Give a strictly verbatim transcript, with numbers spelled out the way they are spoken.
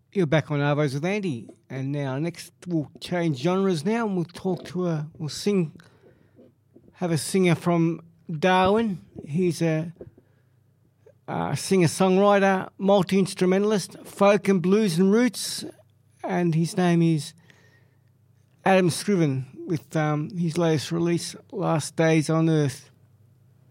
You're back on Arvos with Andy, and now next we'll change genres now, and we'll talk to a, we'll sing, have a singer from Darwin. He's a, a singer-songwriter, multi-instrumentalist, folk and blues and roots, and his name is Adam Scriven with um, his latest release, Last Days on Earth.